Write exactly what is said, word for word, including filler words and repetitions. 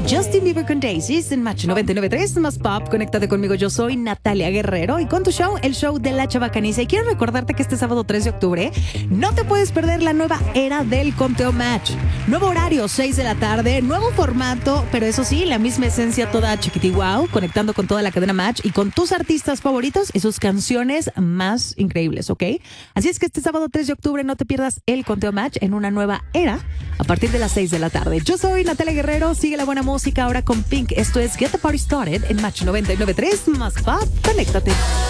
Justin Bieber con Daisies en Match noventa y nueve punto tres más pop. Conéctate conmigo, yo soy Natalia Guerrero y con tu show, el show de La Chabacaniza. Y quiero recordarte que este sábado tres de octubre no te puedes perder la nueva era del conteo Match. Nuevo horario, seis de la tarde, nuevo formato, pero eso sí, la misma esencia toda chiquiti wow, conectando con toda la cadena Match y con tus artistas favoritos y sus canciones más increíbles, ¿ok? Así es que este sábado tres de octubre no te pierdas el conteo Match en una nueva era a partir de las seis de la tarde. Yo soy Natalia Guerrero, sigue la buena música ahora con Pink. Esto es Get the Party Started en Match noventa y nueve punto tres más pop. Conéctate.